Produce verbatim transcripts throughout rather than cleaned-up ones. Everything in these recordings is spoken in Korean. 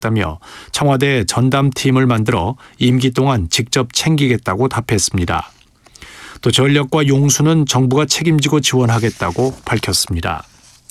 다며 청와대에 전담팀을 만들어 임기 동안 직접 챙기겠다고 답했습니다. 또 전력과 용수는 정부가 책임지고 지원하겠다고 밝혔습니다.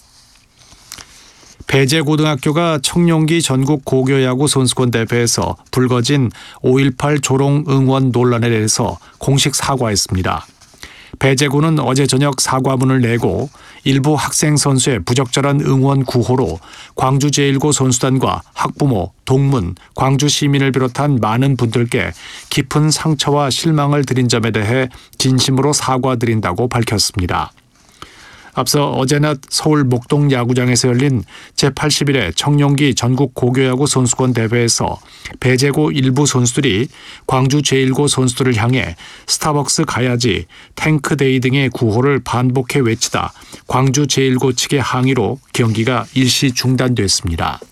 배재고등학교가 청룡기 전국 고교야구 선수권 대회에서 불거진 오일팔 조롱 응원 논란에 대해서 공식 사과했습니다. 배재고는 어제 저녁 사과문을 내고 일부 학생 선수의 부적절한 응원 구호로 광주 제일고 선수단과 학부모, 동문, 광주 시민을 비롯한 많은 분들께 깊은 상처와 실망을 드린 점에 대해 진심으로 사과드린다고 밝혔습니다. 앞서 어제 낮 서울 목동 야구장에서 열린 제팔십일 회 청룡기 전국 고교야구 선수권 대회에서 배재고 일부 선수들이 광주 제일고 선수들을 향해 스타벅스 가야지, 탱크데이 등의 구호를 반복해 외치다 광주 제일고 측의 항의로 경기가 일시 중단됐습니다.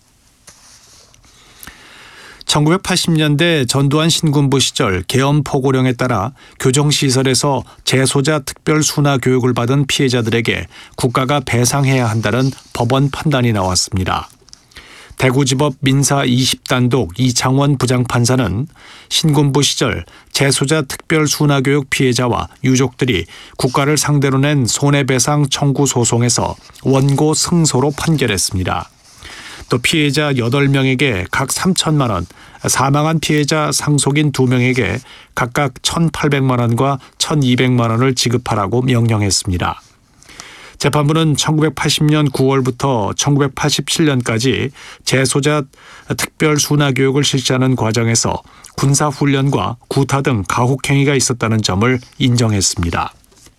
천구백팔십 년대 전두환 신군부 시절 계엄 포고령에 따라 교정시설에서 재소자 특별 순화 교육을 받은 피해자들에게 국가가 배상해야 한다는 법원 판단이 나왔습니다. 대구지법 민사 이십 단독 이창원 부장판사는 신군부 시절 재소자 특별 순화 교육 피해자와 유족들이 국가를 상대로 낸 손해배상 청구 소송에서 원고 승소로 판결했습니다. 또 피해자 여덟 명에게 각 삼천만 원, 사망한 피해자 상속인 두 명에게 각각 천팔백만 원과 천이백만 원을 지급하라고 명령했습니다. 재판부는 천구백팔십 년 구월부터 천구백팔십칠 년까지 재소자 특별 순화 교육을 실시하는 과정에서 군사훈련과 구타 등 가혹행위가 있었다는 점을 인정했습니다.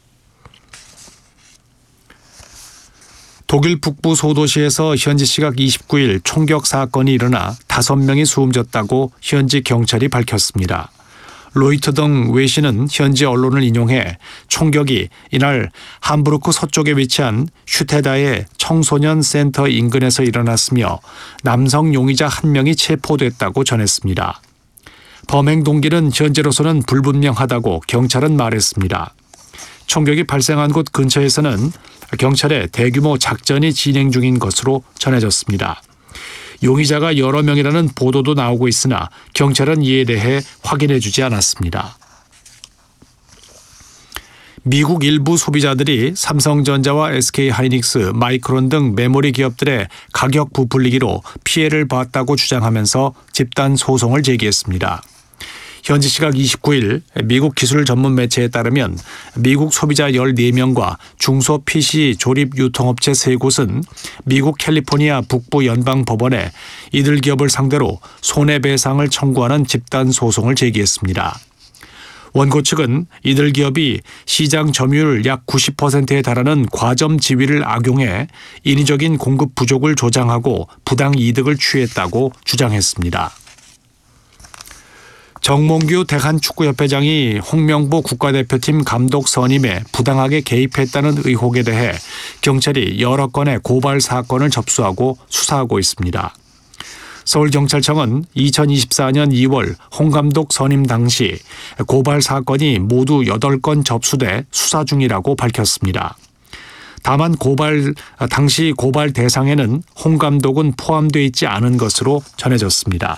독일 북부 소도시에서 현지 시각 이십구 일 총격 사건이 일어나 다섯 명이 숨졌다고 현지 경찰이 밝혔습니다. 로이터 등 외신은 현지 언론을 인용해 총격이 이날 함부르크 서쪽에 위치한 슈테다의 청소년 센터 인근에서 일어났으며 남성 용의자 한 명이 체포됐다고 전했습니다. 범행 동기는 현재로서는 불분명하다고 경찰은 말했습니다. 총격이 발생한 곳 근처에서는 경찰의 대규모 작전이 진행 중인 것으로 전해졌습니다. 용의자가 여러 명이라는 보도도 나오고 있으나 경찰은 이에 대해 확인해주지 않았습니다. 미국 일부 소비자들이 삼성전자와 에스케이하이닉스, 마이크론 등 메모리 기업들의 가격 부풀리기로 피해를 봤다고 주장하면서 집단 소송을 제기했습니다. 현지 시각 이십구 일 미국 기술 전문 매체에 따르면 미국 소비자 열네 명과 중소 피씨 조립 유통업체 세 곳은 미국 캘리포니아 북부 연방법원에 이들 기업을 상대로 손해배상을 청구하는 집단 소송을 제기했습니다. 원고 측은 이들 기업이 시장 점유율 약 구십 퍼센트에 달하는 과점 지위를 악용해 인위적인 공급 부족을 조장하고 부당 이득을 취했다고 주장했습니다. 정몽규 대한축구협회장이 홍명보 국가대표팀 감독 선임에 부당하게 개입했다는 의혹에 대해 경찰이 여러 건의 고발 사건을 접수하고 수사하고 있습니다. 서울경찰청은 이천이십사 년 이월 홍 감독 선임 당시 고발 사건이 모두 여덟 건 접수돼 수사 중이라고 밝혔습니다. 다만 고발 당시 고발 대상에는 홍 감독은 포함되어 있지 않은 것으로 전해졌습니다.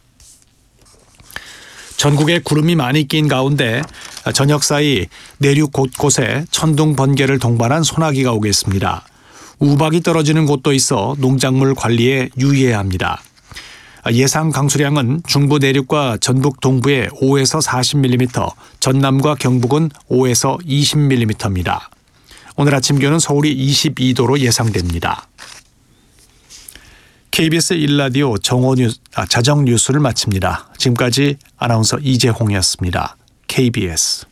전국에 구름이 많이 낀 가운데 저녁 사이 내륙 곳곳에 천둥 번개를 동반한 소나기가 오겠습니다. 우박이 떨어지는 곳도 있어 농작물 관리에 유의해야 합니다. 예상 강수량은 중부 내륙과 전북 동부에 오에서 사십 밀리미터, 전남과 경북은 오에서 이십 밀리미터입니다. 오늘 아침 기온은 서울이 이십이 도로 예상됩니다. 케이비에스 일 라디오 정오 뉴스, 아, 자정 뉴스를 마칩니다. 지금까지 아나운서 이재홍이었습니다. 케이비에스